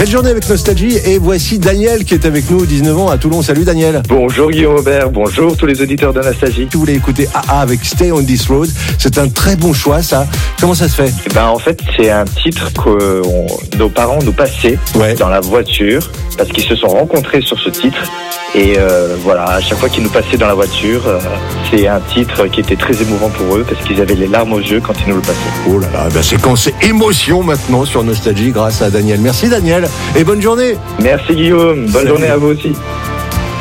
Belle journée avec Nostalgie et voici Daniel qui est avec nous, 19 ans à Toulon. Salut Daniel. Bonjour Guillaume Robert, bonjour tous les auditeurs de Nostalgie. Tu voulais écouter AA avec Stay on This Road, c'est un très bon choix ça. Comment ça se fait? En fait c'est un titre que nos parents nous passaient dans la voiture parce qu'ils se sont rencontrés sur ce titre. Et voilà, à chaque fois qu'ils nous passaient dans la voiture, c'est un titre qui était très émouvant pour eux parce qu'ils avaient les larmes aux yeux quand ils nous le passaient. Oh là là, séquence émotion maintenant sur Nostalgie grâce à Daniel. Merci Daniel et bonne journée. Merci Guillaume, bonne journée à vous aussi.